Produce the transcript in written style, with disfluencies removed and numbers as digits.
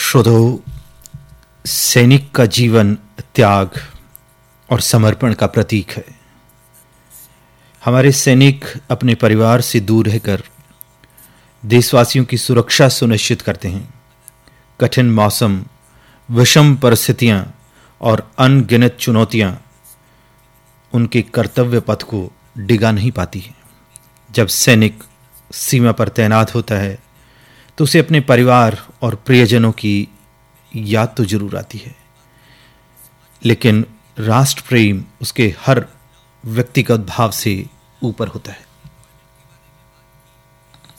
श्रोताओ, सैनिक का जीवन त्याग और समर्पण का प्रतीक है। हमारे सैनिक अपने परिवार से दूर रहकर देशवासियों की सुरक्षा सुनिश्चित करते हैं। कठिन मौसम, विषम परिस्थितियां और अनगिनत चुनौतियां उनके कर्तव्य पथ को डिगा नहीं पाती हैं। जब सैनिक सीमा पर तैनात होता है तो उसे अपने परिवार और प्रियजनों की याद तो जरूर आती है, लेकिन राष्ट्र प्रेम उसके हर व्यक्तिगत भाव से ऊपर होता है।